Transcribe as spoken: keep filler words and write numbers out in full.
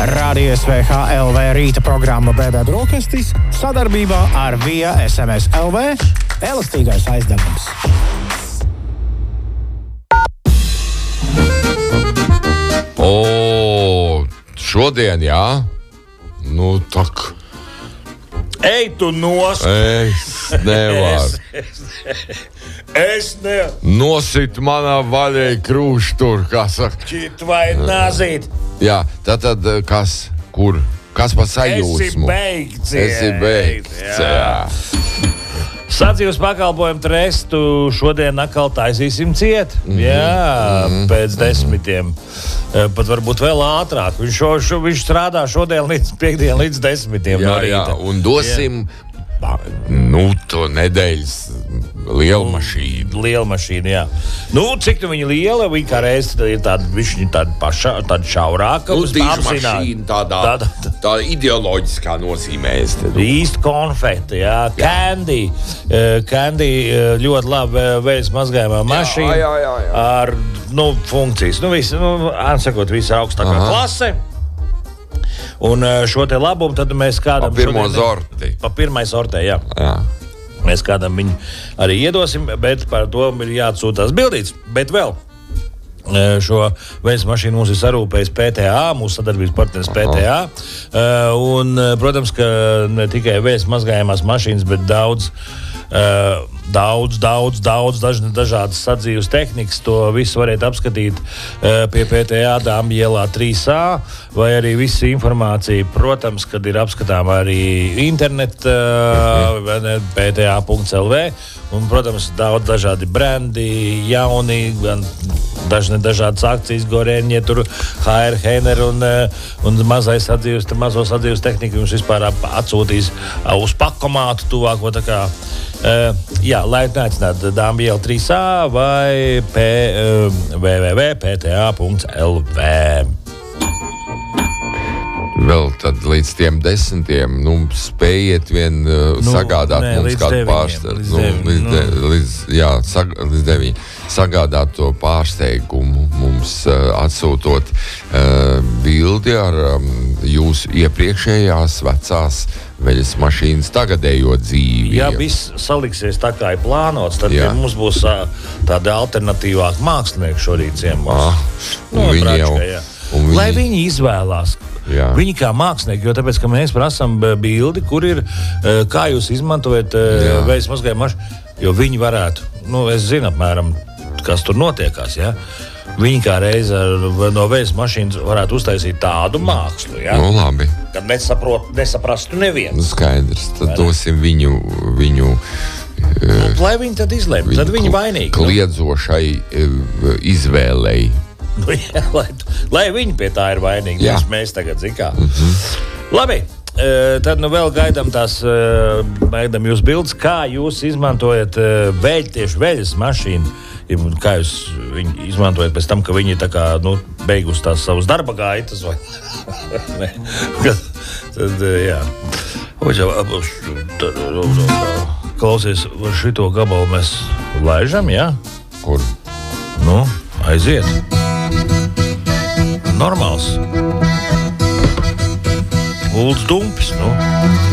Radio S V H L V rīta programma B B Brokastis sadarbībā ar Via S M S L V elastīgais aizdevums. O, šodien, jā? Nu, tak. Ej, tu nost! Es nevaru. Es, es nevaru. Nosit manā vaļai krūšu tur, kā saka. Čit vai nazīt. Jā, tad, tad kas, kur, kas pa sajūsmu? Esi beigts. Esi beigts, jā. jā. Sadzīves pakalpojumu trestu šodien atkal taisīsim ciet. Mm-hmm. Jā, mm-hmm. pēc desmitiem. Pat varbūt vēl ātrāk. Viņš, šo, šo, viņš strādā šodien līdz piekdien, līdz desmitiem jā, no rīta. Jā, un dosim, jā. nu, to nedēļas lielu mašīnu. Liela mašīna, jā. Nu, cik tu viņa liela, viņa kā reiz ir tāda, viņa tāda paša, tāda šaurāka. Nu, tīša mašīna tādā, tādā, tādā ideoloģiskā nozīmē. Īsti konfeti, jā. Candy. Uh, Candy uh, ļoti labi veids mazgājumā mašīna. Jā, jā, jā, jā. Ar, nu, funkcijas. Nu, visi, nu, ansakot, visi augstākā Aha. klase. Un uh, šo te labumu tad mēs kādam... Pa pirmo šodien, sorti. Pa pirmai sortē, jā. Jā. Mēs kādam viņu arī iedosim, bet par to ir jāatsūtās bildīts. Bet vēl šo veids mašīnu mums ir sarūpējis P T A, mūsu sadarbības partneris P T A. Un, protams, ka ne tikai veids mazgājumās mašīnas, bet daudz, daudz, daudz, daudz daž, dažādas sadzīves tehnikas. To visu variet apskatīt pie P T A Dāmju ielā trīs A, vai arī visa informācija, protams, kad ir apskatām arī internet P T A punkts L V. Un, protams, daudz dažādi brendi, jauni, gan dažne dažādas akcijas, Gorēņie, tur H R Heiner un, un mazais sadzīves, mazo sadzīves tehniku jums vispār atsūtīs uz pakomātu tuvāko, tā kā, uh, jā, lai neaicinātu Dāmju ielu trīs A vai p, uh, w w w punkt p t a punkts l v. Vēl tad līdz tiem desmitiem, nu, spējiet vien uh, nu, sagādāt nē, mums kādu pārsteigumu. Nu, līdz, de, līdz, jā, sag, līdz deviņi. Sagādāt to pārsteigumu mums uh, atsūtot uh, bildi ar um, jūsu iepriekšējās vecās veļas mašīnas tagadējo dzīvi. Ja viss saliksies tā, kā ir plānots, tad ja mums būs uh, tāda alternatīvāka mākslinieka šorīt ciemos. Ah, no, viņi pračka, jau, jā. viņi... Lai viņi izvēlās. Jā. Viņi kā mākslinieki, jo tāpēc, ka mēs prasām bildi, kur ir, kā jūs izmantojat veids mazgājumu mašīnu, jo viņi varētu, nu, es zinu apmēram, kas tur notiekās, ja? Viņi kā reiz no veids mašīnas varētu uztaisīt tādu mākslu, ja? Nu, labi. Kad nesaprot, nesaprastu nevienu. Skaidrs, tad dosim viņu, viņu nu, lai viņi tad izlēma, tad viņi vainīgi. Kliedzošai izvēlei. Nu, jā, lai, lai viņi pie tā ir vainīgi, nevis mēs tagad zikā. Mm-hmm. Labi, tad nu vēl gaidām tās, gaidām jūs bildes, kā jūs izmantojat veļ, tieši veļas mašīnu, kā jūs viņu izmantojat pēc tam, ka viņi tā kā, nu, beigus tās savus darba gaitas, vai? Tad, jā. Klausies, šito gabalu mēs laižam, jā? Kur? Nu, aiziet. Normāls. Ulds Dumpis, nu.